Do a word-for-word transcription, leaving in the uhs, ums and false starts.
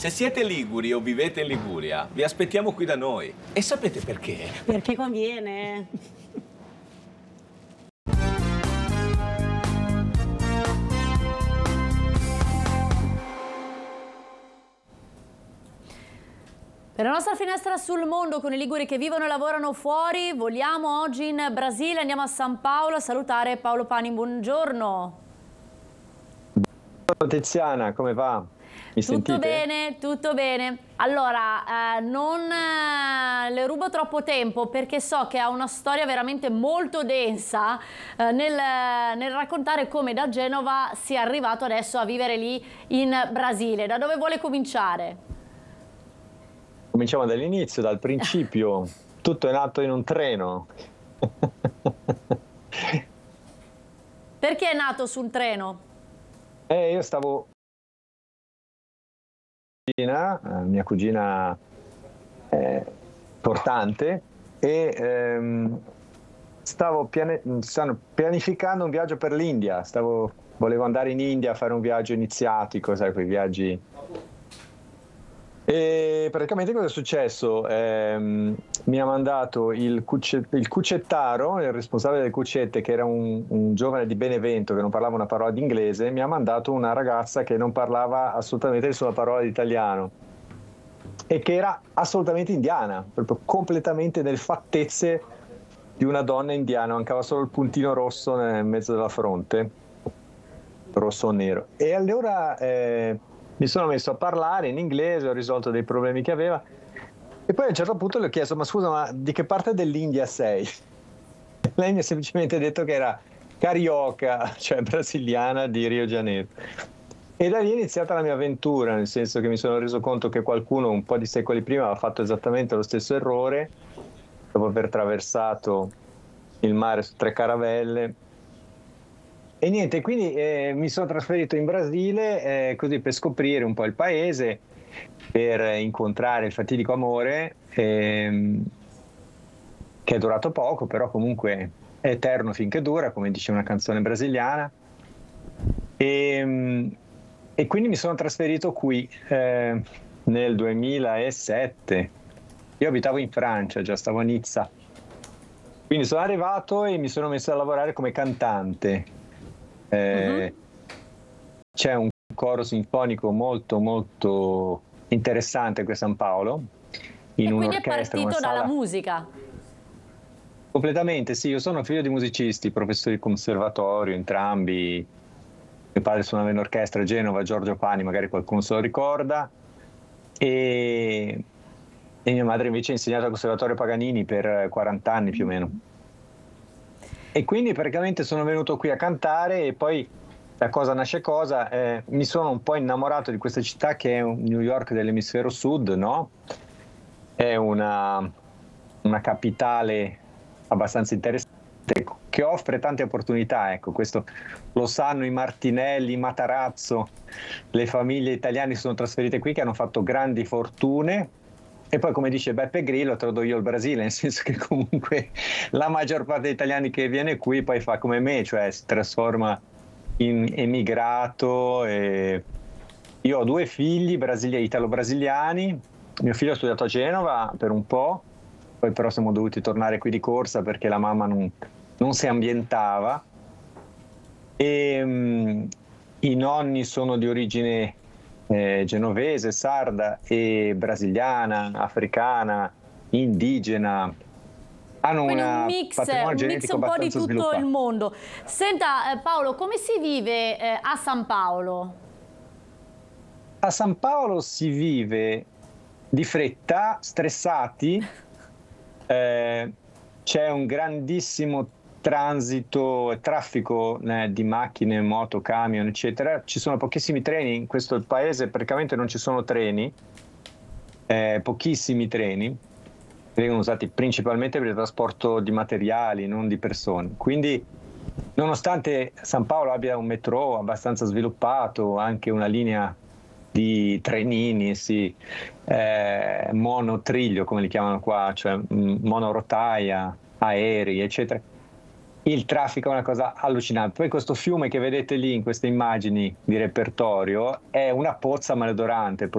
Se siete liguri o vivete in Liguria, vi aspettiamo qui da noi. E sapete perché? Perché conviene. Per la nostra finestra sul mondo con i liguri che vivono e lavorano fuori, voliamo oggi in Brasile, andiamo a San Paolo a salutare Paolo Pani, buongiorno. Ciao Tiziana, come va? Mi tutto sentite? bene, tutto bene. Allora, eh, non eh, le rubo troppo tempo perché so che ha una storia veramente molto densa eh, nel, nel raccontare come da Genova sia arrivato adesso a vivere lì in Brasile. Da dove vuole cominciare? Cominciamo dall'inizio, dal principio. Tutto è nato in un treno. Perché è nato su un treno? Eh, io stavo... Mia cugina, mia cugina è importante, e ehm, stavo piane... stanno pianificando un viaggio per l'India. Stavo... Volevo andare in India a fare un viaggio iniziatico, sai, quei viaggi... E praticamente cosa è successo? Eh, mi ha mandato il, cucce, il cucettaro, il responsabile del cucette, che era un, un giovane di Benevento che non parlava una parola di inglese, mi ha mandato una ragazza che non parlava assolutamente nessuna parola di italiano e che era assolutamente indiana, proprio completamente nelle fattezze di una donna indiana, mancava solo il puntino rosso nel mezzo della fronte, rosso o nero. E allora... Eh, mi sono messo a parlare in inglese, ho risolto dei problemi che aveva e poi a un certo punto le ho chiesto: ma scusa, ma di che parte dell'India sei? Lei mi ha semplicemente detto che era carioca, cioè brasiliana di Rio de Janeiro. E da lì è iniziata la mia avventura, nel senso che mi sono reso conto che qualcuno un po' di secoli prima aveva fatto esattamente lo stesso errore, dopo aver attraversato il mare su tre caravelle. E niente, quindi eh, mi sono trasferito in Brasile eh, così per scoprire un po' il paese, per incontrare il fatidico amore, ehm, che è durato poco, però comunque è eterno finché dura, come dice una canzone brasiliana. E, e quindi mi sono trasferito qui eh, nel duemilasette. Io abitavo in Francia, già stavo a Nizza. Quindi sono arrivato e mi sono messo a lavorare come cantante. Eh, uh-huh. C'è un coro sinfonico molto molto interessante qui a San Paolo, in e un'orchestra, quindi è partito sala... dalla musica? Completamente, sì. Io sono figlio di musicisti, professori di conservatorio, entrambi. Mio padre suonava in orchestra a Genova, Giorgio Pani, magari qualcuno se lo ricorda, e, e mia madre invece ha insegnato al Conservatorio Paganini per quaranta anni più o meno. E quindi praticamente sono venuto qui a cantare e poi da cosa nasce cosa, eh, mi sono un po' innamorato di questa città che è un New York dell'emisfero sud, no? È una, una capitale abbastanza interessante che offre tante opportunità, ecco, questo lo sanno i Martinelli, i Matarazzo, le famiglie italiane si sono trasferite qui che hanno fatto grandi fortune. E poi, come dice Beppe Grillo, trodo io il Brasile, nel senso che comunque la maggior parte degli italiani che viene qui poi fa come me, cioè si trasforma in emigrato. E io ho due figli brasili- italo-brasiliani, mio figlio ha studiato a Genova per un po', poi però siamo dovuti tornare qui di corsa perché la mamma non, non si ambientava. E um, i nonni sono di origine Eh, genovese, sarda e brasiliana, africana, indigena. Hanno Quindi una un mix, patrimonio un, mix genetico un po' di abbastanza tutto sviluppato. il mondo. Senta eh, Paolo, come si vive eh, a San Paolo? A San Paolo si vive di fretta, stressati, eh, c'è un grandissimo transito e traffico eh, di macchine, moto, camion, eccetera. Ci sono pochissimi treni in questo paese, praticamente non ci sono treni, eh, pochissimi treni, vengono usati principalmente per il trasporto di materiali, non di persone. Quindi, nonostante San Paolo abbia un metro abbastanza sviluppato, anche una linea di trenini, sì, eh, monotriglio come li chiamano qua, cioè mh, monorotaia, aerei, eccetera. Il traffico è una cosa allucinante. Poi questo fiume che vedete lì in queste immagini di repertorio è una pozza maleodorante.